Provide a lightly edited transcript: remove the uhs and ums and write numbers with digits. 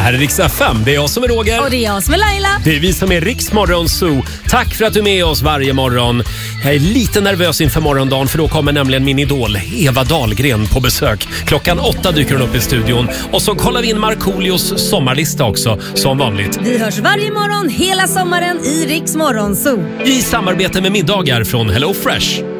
här är Rix FM. Det är jag som är Roger. Och det är jag som är Laila. Det är vi som är Rix Morgon Zoo. Tack för att du är med oss varje morgon. Jag är lite nervös inför morgondagen för då kommer nämligen min idol Eva Dahlgren på besök. 8:00 dyker hon upp i studion. Och så kollar vi in Markoolios sommarlista också, som vanligt. Vi hörs varje morgon hela sommaren i Rix Morgon Zoo. I samarbete med middagar från Hello Fresh.